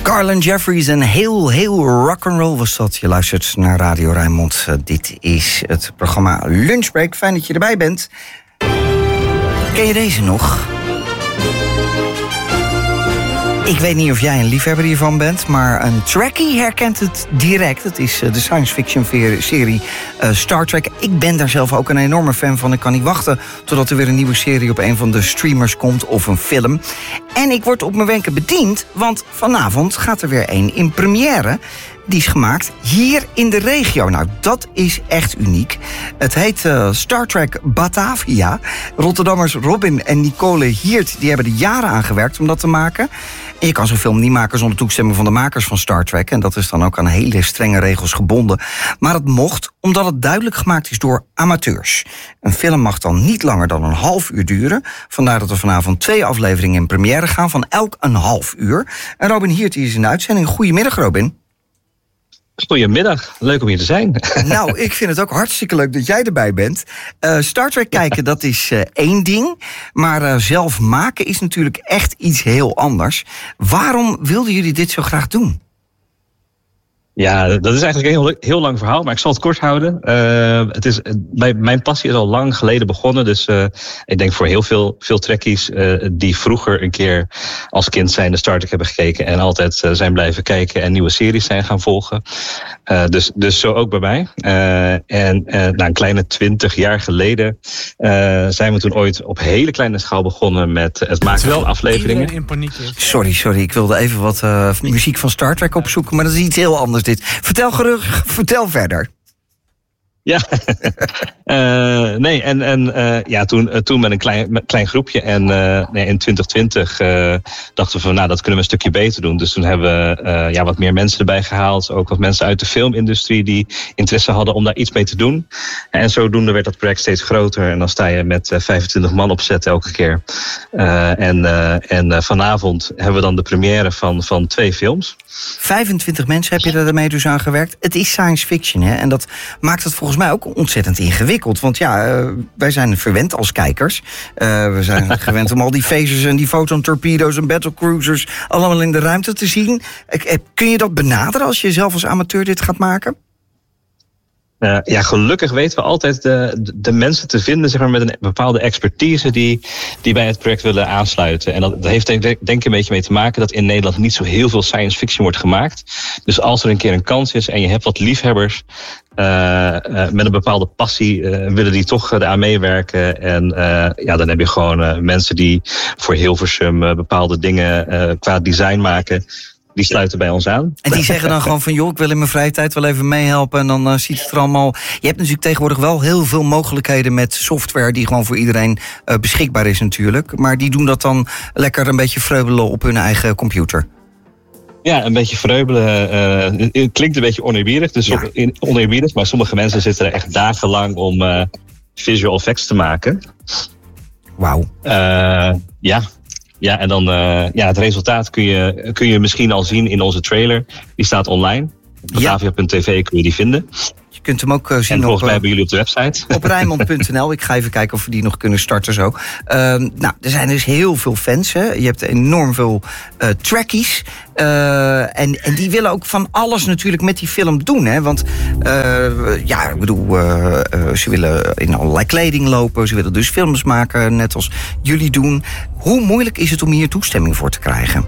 Carlin Jeffries en heel rock'n'roll was dat. Je luistert naar Radio Rijnmond. Dit is het programma Lunchbreak. Fijn dat je erbij bent. Ken je deze nog? Ik weet niet of jij een liefhebber hiervan bent, maar een Trekkie herkent het direct. Het is de science fiction serie Star Trek. Ik ben daar zelf ook een enorme fan van. Ik kan niet wachten totdat er weer een nieuwe serie op een van de streamers komt of een film. En ik word op mijn wenken bediend, want vanavond gaat er weer een in première. Die is gemaakt hier in de regio. Nou, dat is echt uniek. Het heet Star Trek Batavia. Rotterdammers Robin en Nicole Hiert die hebben er jaren aan gewerkt om dat te maken. En je kan zo'n film niet maken zonder toestemming van de makers van Star Trek. En dat is dan ook aan hele strenge regels gebonden. Maar het mocht omdat het duidelijk gemaakt is door amateurs. Een film mag dan niet langer dan een half uur duren. Vandaar dat er vanavond 2 afleveringen in première gaan van elk een half uur. En Robin Hiert is in de uitzending. Goedemiddag, Robin. Goedemiddag, leuk om hier te zijn. Nou, ik vind het ook hartstikke leuk dat jij erbij bent. Star Trek kijken, dat is één ding. Maar zelf maken is natuurlijk echt iets heel anders. Waarom wilden jullie dit zo graag doen? Ja, dat is eigenlijk een heel lang verhaal, maar ik zal het kort houden. Mijn passie is al lang geleden begonnen. Dus ik denk voor heel veel trekkies die vroeger een keer als kind zijn de Star Trek hebben gekeken en altijd zijn blijven kijken en nieuwe series zijn gaan volgen. Dus zo ook bij mij. Een kleine 20 jaar geleden zijn we toen ooit op hele kleine schaal begonnen met het maken van afleveringen. In paniek is. Sorry, ik wilde even wat muziek van Star Trek opzoeken, maar dat is iets heel anders dit. Vertel verder. Ja, toen met een klein groepje. En in 2020 dachten we van, nou, dat kunnen we een stukje beter doen. Dus toen hebben we wat meer mensen erbij gehaald. Ook wat mensen uit de filmindustrie die interesse hadden om daar iets mee te doen. En zodoende werd dat project steeds groter. En dan sta je met 25 man op set elke keer. En vanavond hebben we dan de première van 2 films. 25 mensen heb je ermee dus aan gewerkt. Het is science fiction, hè? En dat maakt het volgens mij ook ontzettend ingewikkeld. Want wij zijn verwend als kijkers. We zijn gewend om al die phasers en die foton-torpedo's en battlecruisers allemaal in de ruimte te zien. Kun je dat benaderen als je zelf als amateur dit gaat maken? Gelukkig weten we altijd de mensen te vinden, zeg maar, met een bepaalde expertise die bij het project willen aansluiten. En dat heeft denk ik een beetje mee te maken dat in Nederland niet zo heel veel science fiction wordt gemaakt. Dus als er een keer een kans is en je hebt wat liefhebbers met een bepaalde passie, willen die toch eraan meewerken. En dan heb je gewoon mensen die voor Hilversum bepaalde dingen qua design maken. Die sluiten bij ons aan. En die zeggen dan gewoon van, joh, ik wil in mijn vrije tijd wel even meehelpen. En dan ziet het er allemaal. Je hebt natuurlijk tegenwoordig wel heel veel mogelijkheden met software die gewoon voor iedereen beschikbaar is natuurlijk. Maar die doen dat dan lekker een beetje vreubelen op hun eigen computer. Ja, een beetje vreubelen. Het klinkt een beetje oneerbiedig. Oneerbiedig, maar sommige mensen zitten er echt dagenlang om visual effects te maken. Wauw. Ja, en dan het resultaat kun je misschien al zien in onze trailer. Die staat online. Op Batavia.tv kun je die vinden. Je kunt hem ook zien en volgens mij hebben jullie op de website. Op Rijnmond.nl. Ik ga even kijken of we die nog kunnen starten zo. Er zijn dus heel veel fans. Hè. Je hebt enorm veel trekkies. En die willen ook van alles natuurlijk met die film doen. Hè. Want ze willen in allerlei kleding lopen. Ze willen dus films maken, net als jullie doen. Hoe moeilijk is het om hier toestemming voor te krijgen?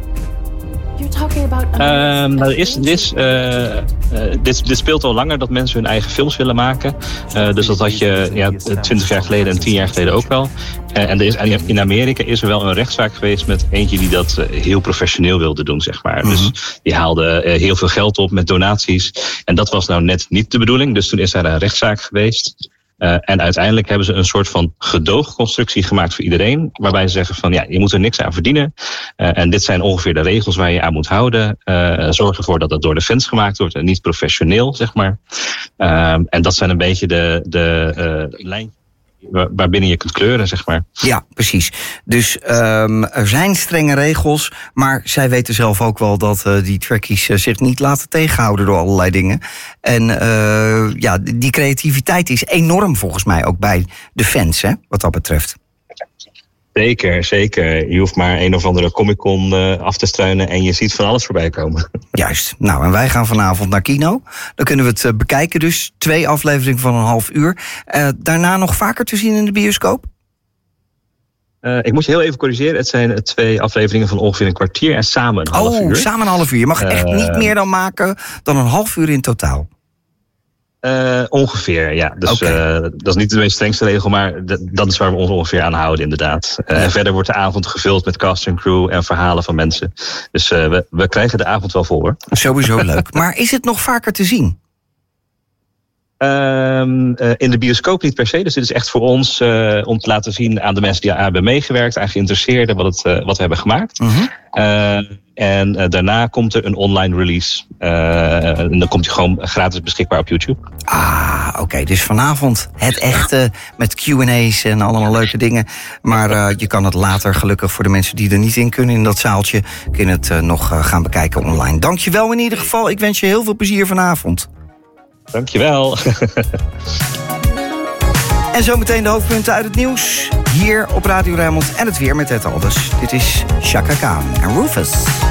Dit speelt al langer dat mensen hun eigen films willen maken. Dus dat had je 20 jaar geleden en 10 jaar geleden ook wel. En in Amerika is er wel een rechtszaak geweest met eentje die dat heel professioneel wilde doen, zeg maar. Mm-hmm. Dus die haalde heel veel geld op met donaties. En dat was nou net niet de bedoeling. Dus toen is er een rechtszaak geweest. En uiteindelijk hebben ze een soort van gedoogconstructie gemaakt voor iedereen. Waarbij ze zeggen van, je moet er niks aan verdienen. En dit zijn ongeveer de regels waar je aan moet houden. Zorg ervoor dat het door de fans gemaakt wordt en niet professioneel, zeg maar. En dat zijn een beetje de lijntjes waarbinnen je kunt kleuren, zeg maar. Ja, precies. Dus er zijn strenge regels, maar zij weten zelf ook wel dat die trekkies zich niet laten tegenhouden door allerlei dingen. En die creativiteit is enorm volgens mij ook bij de fans, hè, wat dat betreft. Zeker, zeker. Je hoeft maar een of andere Comic-Con af te struinen en je ziet van alles voorbij komen. Juist. Nou, en wij gaan vanavond naar kino. Dan kunnen we het bekijken dus. 2 afleveringen van een half uur. Daarna nog vaker te zien in de bioscoop? Ik moet je heel even corrigeren. Het zijn 2 afleveringen van ongeveer een kwartier en samen een half uur. Samen een half uur. Je mag echt niet meer dan maken dan een half uur in totaal. Ongeveer, ja. Dus dat is niet de meest strengste regel, maar dat is waar we ons ongeveer aan houden, inderdaad. En verder wordt de avond gevuld met cast en crew en verhalen van mensen. Dus we krijgen de avond wel vol, hoor. Sowieso leuk. Maar is het nog vaker te zien? In de bioscoop niet per se. Dus dit is echt voor ons om te laten zien aan de mensen die hebben meegewerkt, aan geïnteresseerden, wat we hebben gemaakt. En daarna komt er een online release. En dan komt hij gewoon gratis beschikbaar op YouTube. Oké. Dus vanavond het echte met Q&A's en allemaal leuke dingen. Maar je kan het later, gelukkig voor de mensen die er niet in kunnen in dat zaaltje, kun je het nog gaan bekijken online. Dankjewel in ieder geval. Ik wens je heel veel plezier vanavond. Dankjewel. En zometeen de hoofdpunten uit het nieuws. Hier op Radio Rijnmond en het weer met Ted Alders. Dit is Chaka Khan en Rufus.